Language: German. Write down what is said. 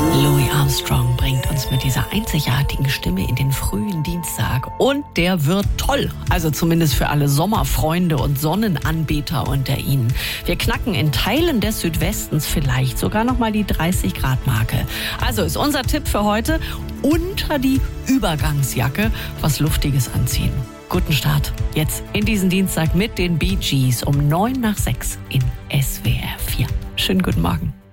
Louis Armstrong bringt uns mit dieser einzigartigen Stimme in den frühen Dienstag. Und der wird toll. Also zumindest für alle Sommerfreunde und Sonnenanbeter unter Ihnen. Wir knacken in Teilen des Südwestens vielleicht sogar nochmal die 30-Grad-Marke. Also ist unser Tipp für heute: unter die Übergangsjacke was Luftiges anziehen. Guten Start jetzt in diesen Dienstag mit den Bee Gees um 5:09 in SWR 4. Schönen guten Morgen.